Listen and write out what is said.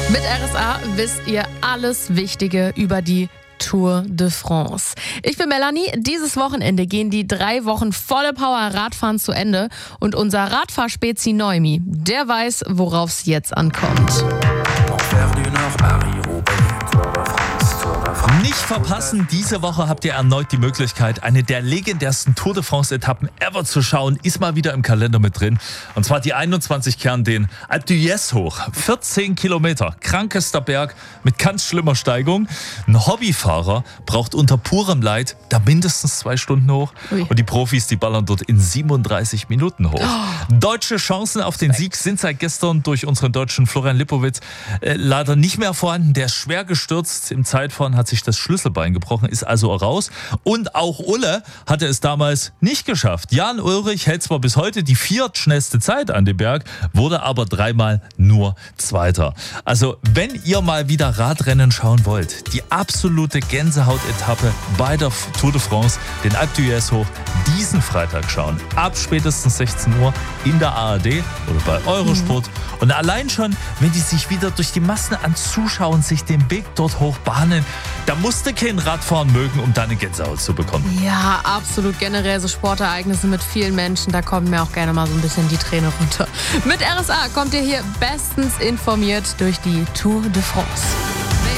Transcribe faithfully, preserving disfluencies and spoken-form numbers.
Mit R S A wisst ihr alles Wichtige über die Tour de France. Ich bin Melanie. Dieses Wochenende gehen die drei Wochen volle Power Radfahren zu Ende und unser Radfahrspezi Noemi, der weiß, worauf es jetzt ankommt. Nicht verpassen, diese Woche habt ihr erneut die Möglichkeit, eine der legendärsten Tour de France-Etappen ever zu schauen. Ist mal wieder im Kalender mit drin. Und zwar die einundzwanzig Kern, den Alpe d'Huez hoch. vierzehn Kilometer, krankester Berg mit ganz schlimmer Steigung. Ein Hobbyfahrer braucht unter purem Leid da mindestens zwei Stunden hoch. Ui. Und die Profis, die ballern dort in siebenunddreißig Minuten hoch. Oh. Deutsche Chancen auf den Sieg sind seit gestern durch unseren deutschen Florian Lipowitz äh, leider nicht mehr vorhanden. Der ist schwer gestürzt. Im Zeitfahren hat sich das Schlüsselbein gebrochen, ist also raus. Und auch Ulle hatte es damals nicht geschafft. Jan Ullrich hält zwar bis heute die viertschnellste Zeit an dem Berg, wurde aber dreimal nur Zweiter. Also wenn ihr mal wieder Radrennen schauen wollt, die absolute Gänsehaut-Etappe bei der Tour de France, den Alpe d'Huez hoch, diesen Freitag schauen. Ab spätestens sechzehn Uhr in der A R D oder bei Eurosport. Mhm. Und allein schon, wenn die sich wieder durch die Massen an Zuschauern sich den Weg dort hoch bahnen, da musste kein Radfahren mögen, um deine Gänsehaut zu bekommen. Ja, absolut. Generell so Sportereignisse mit vielen Menschen, da kommen mir auch gerne mal so ein bisschen die Träne runter. Mit R S A kommt ihr hier bestens informiert durch die Tour de France.